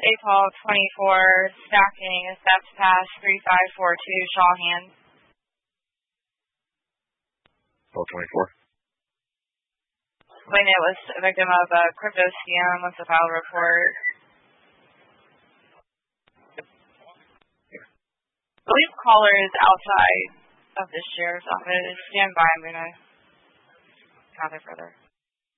APOL 24, stacking, steps past 3542, Shawhan. APOL 24. Waynet was a victim of a crypto scam. What's the file report? I believe caller is outside of the sheriff's office. Stand by. I'm going to gather further.